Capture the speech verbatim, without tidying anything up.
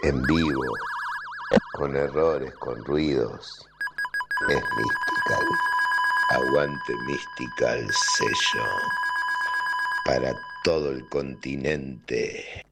en vivo, con errores, con ruidos. Es Mystical. Aguante Mystical sello para todo el continente.